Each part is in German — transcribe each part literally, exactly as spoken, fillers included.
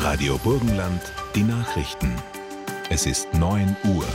Radio Burgenland, die Nachrichten. Es ist neun Uhr.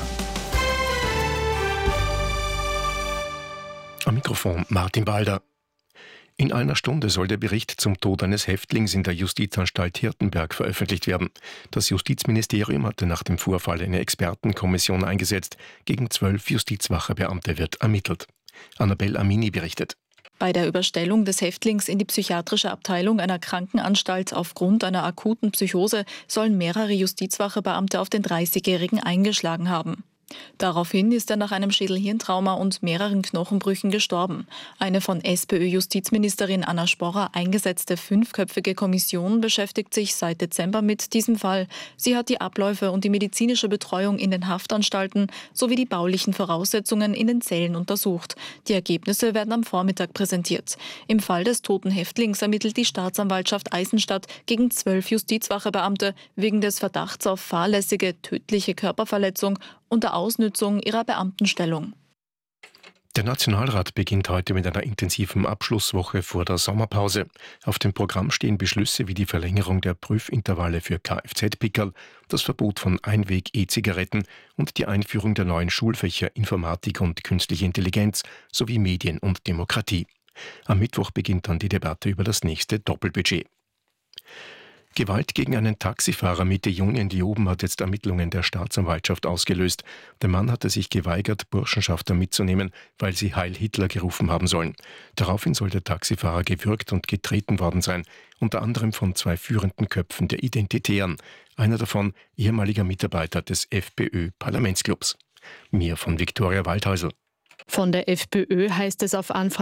Am Mikrofon Martin Balder. In einer Stunde soll der Bericht zum Tod eines Häftlings in der Justizanstalt Hirtenberg veröffentlicht werden. Das Justizministerium hatte nach dem Vorfall eine Expertenkommission eingesetzt. Gegen zwölf Justizwache-Beamte wird ermittelt. Annabelle Amini berichtet. Bei der Überstellung des Häftlings in die psychiatrische Abteilung einer Krankenanstalt aufgrund einer akuten Psychose sollen mehrere Justizwache-Beamte auf den dreißigjährigen eingeschlagen haben. Daraufhin ist er nach einem Schädelhirntrauma und mehreren Knochenbrüchen gestorben. Eine von SPÖ-Justizministerin Anna Sporrer eingesetzte fünfköpfige Kommission beschäftigt sich seit Dezember mit diesem Fall. Sie hat die Abläufe und die medizinische Betreuung in den Haftanstalten sowie die baulichen Voraussetzungen in den Zellen untersucht. Die Ergebnisse werden am Vormittag präsentiert. Im Fall des toten Häftlings ermittelt die Staatsanwaltschaft Eisenstadt gegen zwölf Justizwache-Beamte wegen des Verdachts auf fahrlässige, tödliche Körperverletzung unter Ausnützung ihrer Beamtenstellung. Der Nationalrat beginnt heute mit einer intensiven Abschlusswoche vor der Sommerpause. Auf dem Programm stehen Beschlüsse wie die Verlängerung der Prüfintervalle für Kfz-Pickerl, das Verbot von Einweg-E-Zigaretten und die Einführung der neuen Schulfächer Informatik und Künstliche Intelligenz sowie Medien und Demokratie. Am Mittwoch beginnt dann die Debatte über das nächste Doppelbudget. Gewalt gegen einen Taxifahrer Mitte Juni in Leoben hat jetzt Ermittlungen der Staatsanwaltschaft ausgelöst. Der Mann hatte sich geweigert, Burschenschafter mitzunehmen, weil sie Heil Hitler gerufen haben sollen. Daraufhin soll der Taxifahrer gewürgt und getreten worden sein, unter anderem von zwei führenden Köpfen der Identitären. Einer davon ehemaliger Mitarbeiter des FPÖ-Parlamentsclubs. Mehr von Viktoria Waldhäusl. Von der FPÖ heißt es auf Anfrage